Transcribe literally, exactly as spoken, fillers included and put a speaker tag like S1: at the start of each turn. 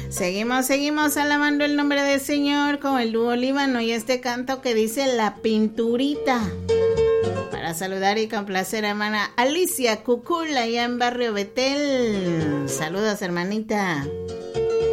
S1: Seguimos, seguimos alabando el nombre del Señor con el dúo Líbano y este canto que dice La Pinturita. Para saludar y complacer a hermana Alicia Cucula allá en Barrio Betel. Saludos, hermanita.